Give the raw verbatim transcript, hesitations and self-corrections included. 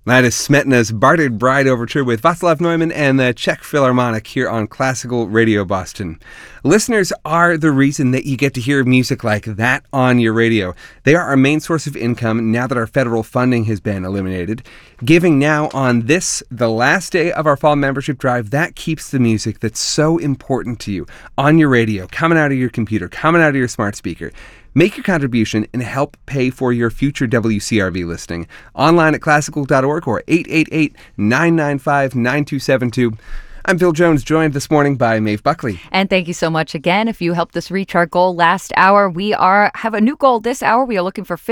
That is Smetana's Bartered Bride Overture with Václav Neumann and the Czech Philharmonic here on Classical Radio Boston. Listeners are the reason that you get to hear music like that on your radio. They are our main source of income now that our federal funding has been eliminated. Giving now on this, the last day of our fall membership drive, that keeps the music that's so important to you on your radio, coming out of your computer, coming out of your smart speaker. Make your contribution and help pay for your future W C R V listing. Online at classical dot org or eight eight eight, nine nine five, nine two seven two. I'm Phil Jones, joined this morning by Maeve Buckley. And thank you so much again. If you helped us reach our goal last hour, we are have a new goal this hour. We are looking for